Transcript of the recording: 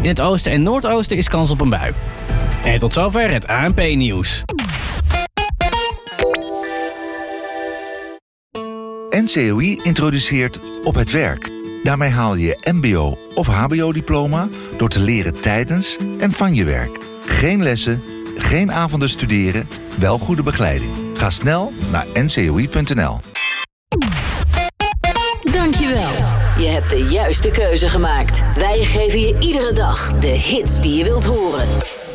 In het oosten en noordoosten is kans op een bui. En tot zover het ANP-nieuws. NCOI introduceert Op het Werk. Daarmee haal je je mbo- of hbo-diploma door te leren tijdens en van je werk. Geen lessen, geen avonden studeren, wel goede begeleiding. Ga snel naar ncoi.nl. Dankjewel. Je hebt de juiste keuze gemaakt. Wij geven je iedere dag de hits die je wilt horen.